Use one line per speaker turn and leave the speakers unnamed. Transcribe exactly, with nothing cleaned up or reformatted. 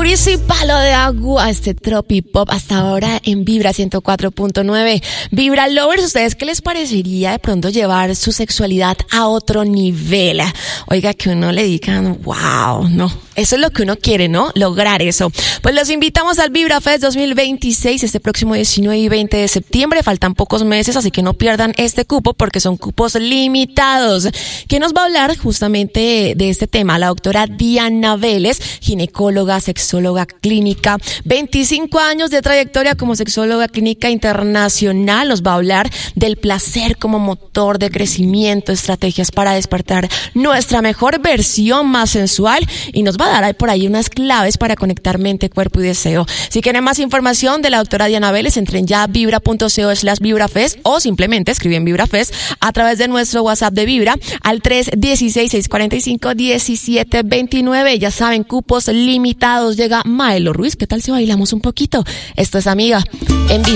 Mauricio y Palo de Agua, este tropipop hasta ahora en Vibra ciento cuatro punto nueve. Vibra Lovers, ¿ustedes qué les parecería de pronto llevar su sexualidad a otro nivel? Oiga, que uno le digan, wow, no, eso es lo que uno quiere, ¿no? Lograr eso. Pues los invitamos al Vibra Fest dos mil veintiséis, este próximo diecinueve y veinte de septiembre. Faltan pocos meses, así que no pierdan este cupo porque son cupos limitados. ¿Quién nos va a hablar justamente de este tema? La doctora Diana Vélez, ginecóloga, sexóloga clínica, veinticinco años de trayectoria como sexóloga clínica internacional. Nos va a hablar del placer como motor de crecimiento, estrategias para despertar nuestra mejor versión más sensual, y nos va a dar por ahí unas claves para conectar mente, cuerpo y deseo. Si quieren más información de la doctora Diana Vélez, entren ya a vibra.co slash vibrafest o simplemente escriben vibrafest a través de nuestro WhatsApp de Vibra al tres uno seis, seis cuatro cinco, uno siete dos nueve. Ya saben, cupos limitados. Llega Maelo Ruiz. ¿Qué tal si bailamos un poquito? Esto es Amiga en Vibra.